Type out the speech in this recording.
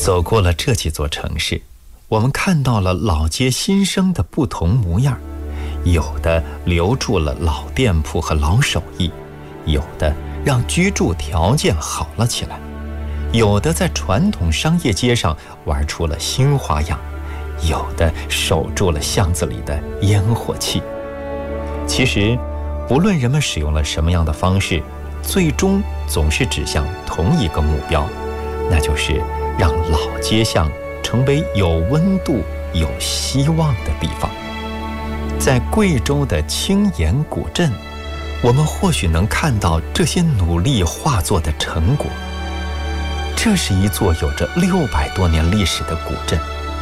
走过了这几座城市，我们看到了老街新生的不同模样，有的留住了老店铺和老手艺，有的让居住条件好了起来，有的在传统商业街上玩出了新花样，有的守住了巷子里的烟火气。其实不论人们使用了什么样的方式，最终总是指向同一个目标，那就是让老街巷成为有温度有希望的地方。在贵州的青岩古镇，我们或许能看到这些努力化作的成果。这是一座有着600多年历史的古镇，